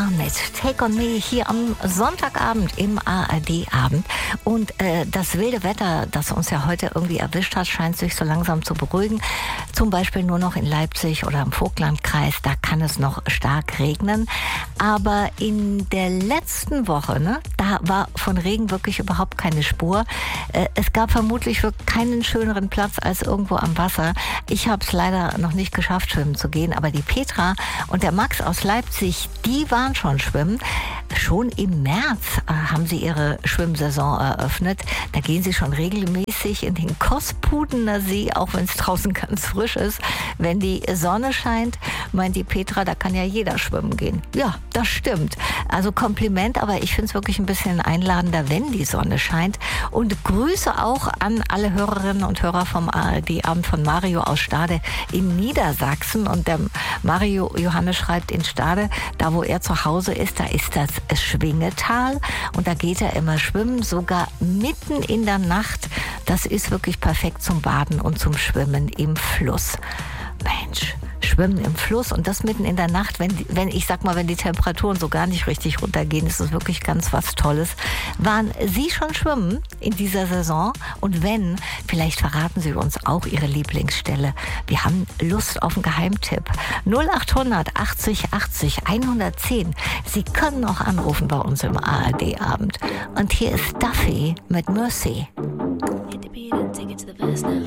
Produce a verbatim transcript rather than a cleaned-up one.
mit Take on Me hier am Sonntagabend im A R D-Abend. Und äh, das wilde Wetter, das uns ja heute irgendwie erwischt hat, scheint sich so langsam zu beruhigen. Zum Beispiel nur noch in Leipzig oder im Vogtlandkreis, da kann es noch stark regnen. Aber in der letzten Woche, ne, da war von Regen wirklich überhaupt keine Spur. Äh, es gab vermutlich wirklich keinen schöneren Platz als irgendwo am Wasser. Ich habe es leider noch nicht geschafft, schwimmen zu gehen, aber die Petra und der Max aus Leipzig, die waren schon schwimmen. Schon im März äh, haben sie ihre Schwimmsaison eröffnet. Da gehen sie schon regelmäßig in den Kospudener See, auch wenn es draußen ganz frisch ist. Wenn die Sonne scheint, meint die Petra, da kann ja jeder schwimmen gehen. Ja, das stimmt. Also Kompliment, aber ich finde es wirklich ein bisschen einladender, wenn die Sonne scheint. Und Grüße auch an alle Hörerinnen und Hörer vom A R D-Abend von Mario aus Stade in Niedersachsen. Und der Mario Johannes schreibt in Stade, da wo er zu Hause ist, da ist das Schwingetal und da geht er immer schwimmen, sogar mitten in der Nacht. Das ist wirklich perfekt zum Baden und zum Schwimmen im Fluss. Mensch, Schwimmen im Fluss und das mitten in der Nacht, wenn, wenn ich sag mal, wenn die Temperaturen so gar nicht richtig runtergehen, ist das wirklich ganz was Tolles. Waren Sie schon schwimmen in dieser Saison? Und wenn, vielleicht verraten Sie uns auch Ihre Lieblingsstelle. Wir haben Lust auf einen Geheimtipp. null acht hundert achtzig achtzig hundertzehn. Sie können auch anrufen bei uns im A R D-Abend. Und hier ist Duffy mit Mercy. Hit the beat and take it to the past now.